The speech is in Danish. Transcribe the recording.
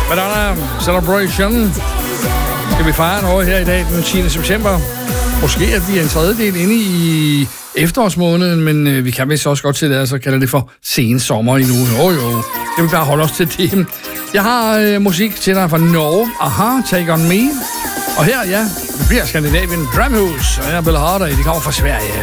Madonna Celebration. Skal vi fejre noget her i dag, den 10. september. Måske at vi er en tredjedel inde i efterårsmåneden, men vi kan vist også godt til det, så kalder det for sen sommer endnu. Jo. Det vil bare holde os til det. Jeg har musik til dig fra Norge. Aha, Take On Me. Og her, ja, vi bliver Skandinavien Dramhus. Og jeg er Bella Harder, de kommer fra Sverige.